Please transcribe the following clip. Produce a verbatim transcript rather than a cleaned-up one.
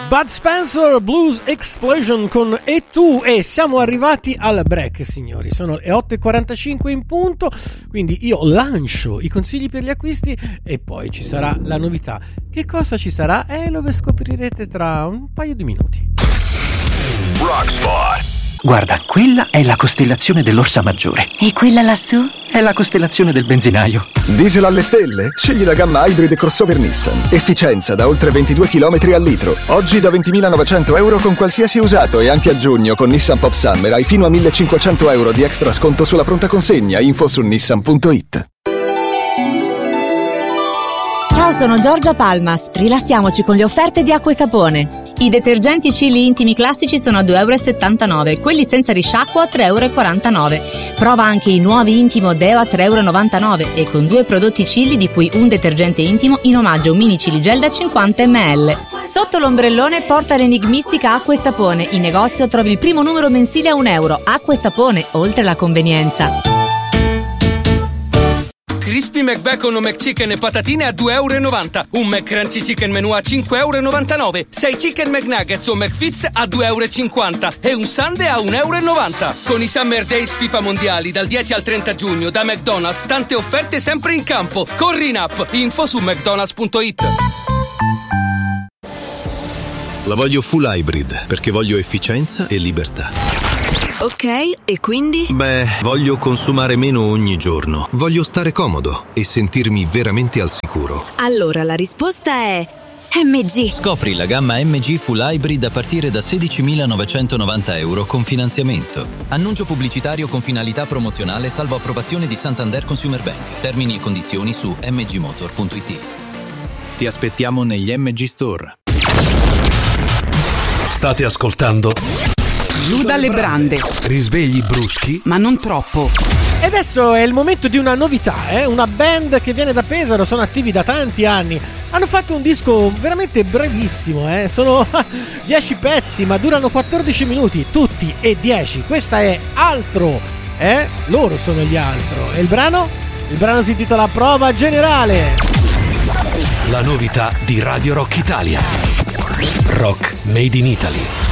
Bud Spencer, Blues Explosion con E tu, e siamo arrivati al break, signori. Sono le otto e quarantacinque in punto, quindi io lancio i consigli per gli acquisti e poi ci sarà la novità. Che cosa ci sarà? Eh, lo scoprirete tra un paio di minuti. Rockspot. Guarda, quella è la costellazione dell'Orsa Maggiore. E quella lassù? È la costellazione del benzinaio. Diesel alle stelle? Scegli la gamma Hybrid Crossover Nissan. Efficienza da oltre ventidue chilometri al litro. Oggi da ventimilanovecento euro con qualsiasi usato, e anche a giugno con Nissan Pop Summer hai fino a millecinquecento euro di extra sconto sulla pronta consegna. Info su nissan punto it. Ciao, sono Giorgia Palmas. Rilassiamoci con le offerte di acqua e sapone. I detergenti Chili intimi classici sono a due virgola settantanove euro, quelli senza risciacquo a tre virgola quarantanove euro. Prova anche i nuovi Intimo Deo a tre virgola novantanove euro e con due prodotti Chili, di cui un detergente intimo, in omaggio un mini Chili Gel da cinquanta millilitri. Sotto l'ombrellone porta l'enigmistica Acqua e Sapone. In negozio trovi il primo numero mensile a un euro. Acqua e Sapone, oltre la convenienza. Crispy McBacon o McChicken e patatine a due virgola novanta euro. Un McCrunchy Chicken Menù a cinque virgola novantanove euro. sei Chicken McNuggets o McFits a due virgola cinquanta euro. E un Sundae a un virgola novanta euro. Con i Summer Days FIFA Mondiali dal dieci al trenta giugno da McDonald's, tante offerte sempre in campo. Corri in app. Info su mcdonalds punto it. La voglio full hybrid perché voglio efficienza e libertà. Ok, e quindi? Beh, voglio consumare meno ogni giorno. Voglio stare comodo e sentirmi veramente al sicuro. Allora la risposta è M G. Scopri la gamma M G Full Hybrid a partire da sedicimilanovecentovananta euro con finanziamento. Annuncio pubblicitario con finalità promozionale salvo approvazione di Santander Consumer Bank. Termini e condizioni su m g motor punto it. Ti aspettiamo negli M G Store. State ascoltando Giù dalle brande. Risvegli bruschi, ma non troppo. E adesso è il momento di una novità, eh? Una band che viene da Pesaro, sono attivi da tanti anni. Hanno fatto un disco veramente brevissimo, eh? Sono dieci pezzi, ma durano quattordici minuti, tutti e dieci. Questa è Altro, eh? Loro sono gli Altro. E il brano? Il brano si intitola Prova Generale. La novità di Radio Rock Italia. Rock Made in Italy.